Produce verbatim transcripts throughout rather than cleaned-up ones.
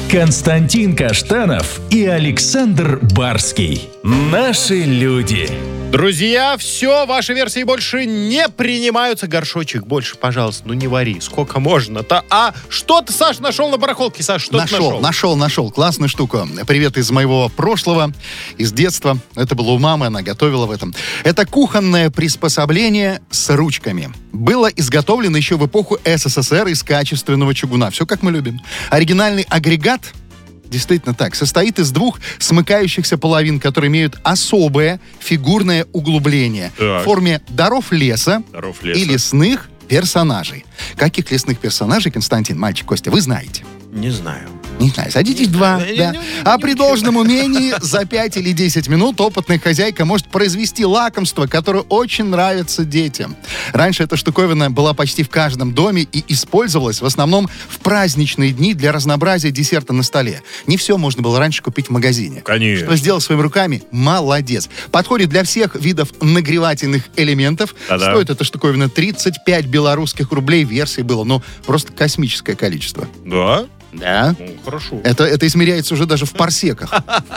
Константин Каштанов и Александр Барский. Наши люди. Друзья, все, ваши версии больше не принимаются. Горшочек больше, пожалуйста, ну не вари. Сколько можно-то? А что ты, Саш, нашел на барахолке? Саш, что нашел, ты нашел? Нашел, нашел. Классную штуку. Привет из моего прошлого, из детства. Это было у мамы, она готовила в этом. Это кухонное приспособление с ручками. Было изготовлено еще в эпоху СССР из качественного чугуна. Все как мы любим. Оригинальный агрегат, действительно так, состоит из двух смыкающихся половин, которые имеют особое фигурное углубление Так. в форме даров леса, Даров леса. и лесных персонажей. Каких лесных персонажей, Константин, мальчик, Костя, вы знаете? Не знаю. Не знаю, садитесь два. Не, Да. не, не, не, А не при учу. должном умении за пять или десять минут опытная хозяйка может произвести лакомство, которое очень нравится детям. Раньше эта штуковина была почти в каждом доме и использовалась в основном в праздничные дни для разнообразия десерта на столе. Не все можно было раньше купить в магазине. Конечно. Что сделал своими руками? Молодец. Подходит для всех видов нагревательных элементов. Да-да. Стоит эта штуковина тридцать пять белорусских рублей. Версий было, но просто космическое количество. Да? Да. Ну, хорошо. Это, это измеряется уже даже в парсеках.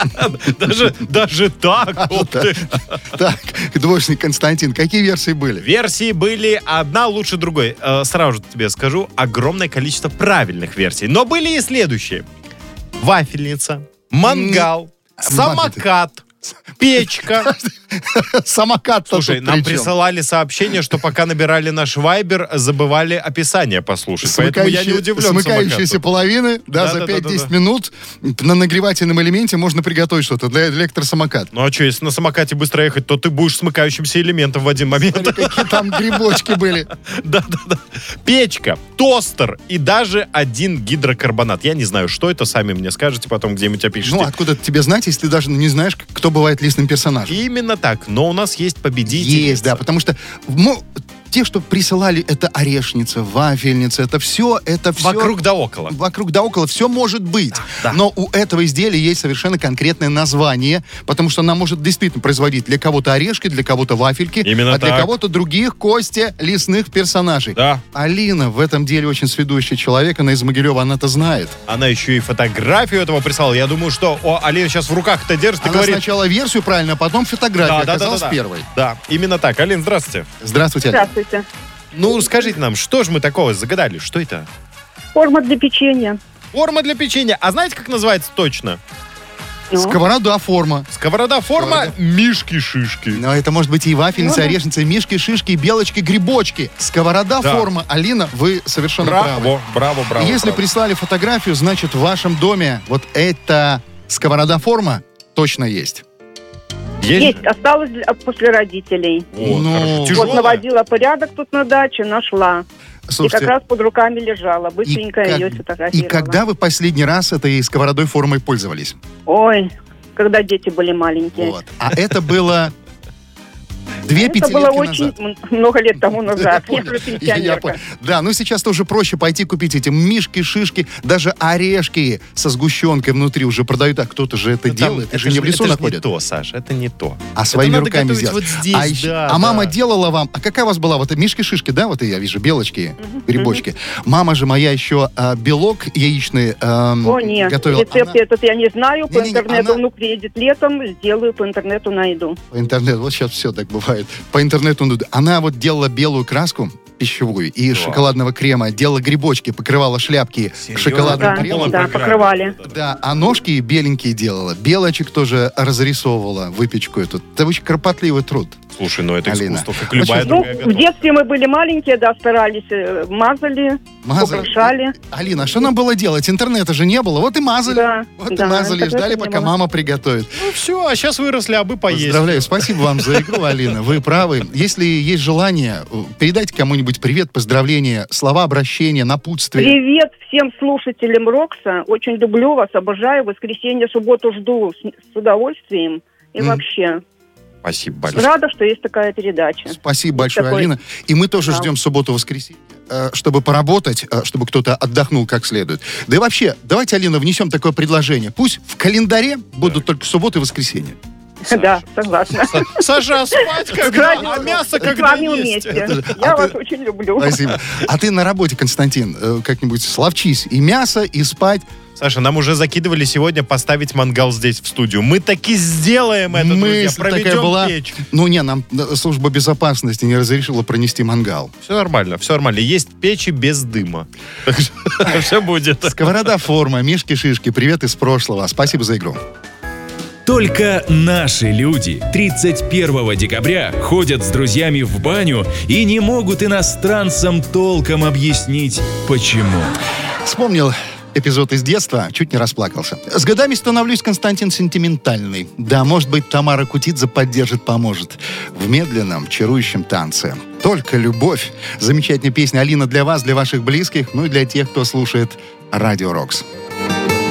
Даже, даже так? Ух ты. Так, двоечник Константин, какие версии были? Версии были одна лучше другой. Э, Сразу же тебе скажу, огромное количество правильных версий. Но были и следующие. Вафельница, мангал, самокат, печка. Самокат. Слушай, нам присылали сообщение, что пока набирали наш вайбер, забывали описание послушать. Поэтому я не удивлен Смыкающиеся самокату. половины, да, Да, за да, пять-десять да, да. минут на нагревательном элементе можно приготовить что-то для электросамоката. Ну а что, если на самокате быстро ехать, то ты будешь смыкающимся элементом в один момент. Смотри, какие там грибочки были. Да-да-да. Печка, тостер и даже один гидрокарбонат. Я не знаю, что это, сами мне скажете потом, где-нибудь опишите. Ну, откуда тебе знать, если ты даже не знаешь, кто бывает лесным персонажем? Именно так. Но у нас есть победитель. Есть, да, потому что мо- те, что присылали, это орешница, вафельница, это все, это все... Вокруг да около. Вокруг да около, все может быть. да. Но у этого изделия есть совершенно конкретное название, потому что она может действительно производить для кого-то орешки, для кого-то вафельки, Именно а для так. кого-то других, Костя, лесных персонажей. Да. Алина в этом деле очень сведущий человек, она из Могилева, она-то знает. Она еще и фотографию этого прислала. Я думаю, что о, Алина сейчас в руках это держит и Она говорит... сначала версию правильно, а потом фотографию оказалась первой. Да, именно так. Алин, здравствуйте. Здравствуйте, Алина. Здравствуйте. Ну, скажите нам, что же мы такого загадали? Что это? Форма для печенья. Форма для печенья. А знаете, как называется точно? Ну, Сковорода форма. Сковорода форма Сковорода. мишки-шишки. Но это может быть и вафельница, Ну да. орешница, мишки, шишки, белочки, грибочки. Сковорода Да. форма. Алина, вы совершенно правы. Браво, браво, браво. Если браво. прислали фотографию, значит, в вашем доме вот эта сковорода форма точно есть. Есть? есть, осталось для- после родителей. Вот, Ну, хорошо. вот Тяжелая? Вот наводила порядок тут на даче, нашла. И Слушайте, как раз под руками лежала. и, Быстренько как- ее и сфотографировала. когда вы последний раз этой сковородой формой пользовались? Ой, когда дети были маленькие. Вот. А это было две Это пятилетки было назад. очень м- много лет тому Я назад. Я понял, уже я- я пенсионерка. понял. Да, ну сейчас тоже проще пойти купить эти мишки, шишки, даже орешки со сгущенкой внутри уже продают, а кто-то же это Ну, там делает, это это же не в лесу это ж находят. не то, Саша, это не то. А Это своими надо руками готовить сделать. вот здесь, а, еще- да, а мама да. делала вам... А какая у вас была? Вот мишки-шишки, да? Вот я вижу, белочки, грибочки. Мама же моя еще а, белок яичный эм, О, нет, готовила. рецепт Она этот я не знаю. По Не-не-не, интернету она- внук приедет летом, сделаю, по интернету найду. По интернету, вот сейчас все так бывает. По интернету ну, она вот делала белую краску пищевую и шоколадного крема, делала грибочки, покрывала шляпки Серьезно? шоколадным Да, кремом. да, покрывали. Да, а ножки беленькие делала. Белочек тоже разрисовывала, выпечку эту. Это очень кропотливый труд. Слушай, ну это Алина. искусство, как любая Очень- Ну, другая в готовка. детстве мы были маленькие, да, старались, э, мазали, Мазали. украшали. Алина, а что нам было делать? Интернета же не было. Вот и мазали. Да, вот да, и мазали, интернета ждали, не пока было. мама приготовит. Ну все, а сейчас выросли, а бы поесть. Поздравляю, спасибо вам за игру, Алина. Вы правы. Если есть желание, передайте кому-нибудь привет, поздравления, слова обращения, напутствия. Привет всем слушателям Рокса. Очень люблю вас, обожаю. Воскресенье, субботу жду с, с удовольствием. И М. вообще, Спасибо большое. рада, что есть такая передача. Спасибо большое, Такой- Алина. И мы тоже Да. ждем субботу-воскресенье, э, чтобы поработать, э, чтобы кто-то отдохнул как следует. Да и вообще, давайте, Алина, внесем такое предложение. Пусть в календаре будут только субботы и воскресенье. Да, согласна. Саша, а спать когда? А мясо С когда вами есть? вместе. Это же- Я а вас ты- очень люблю. Спасибо. А ты на работе, Константин, э, как-нибудь словчись. И мясо, и спать. Саша, нам уже закидывали сегодня поставить мангал здесь, в студию. Мы таки сделаем это, друзья. Мысль такая Проведем была. печь. Ну не, нам э, служба безопасности не разрешила пронести мангал. Все нормально, все нормально. Есть печи без дыма. Все будет. Сковорода форма, мишки-шишки, привет из прошлого. Спасибо за игру. Только наши люди тридцать первого декабря ходят с друзьями в баню и не могут иностранцам толком объяснить, почему. Вспомнил эпизод из детства, чуть не расплакался. С годами становлюсь, Константин, сентиментальный. Да, может быть, Тамара Кутидзе поддержит, поможет. В медленном, чарующем танце. Только любовь. Замечательная песня, Алина, для вас, для ваших близких, ну и для тех, кто слушает Радио Рокс.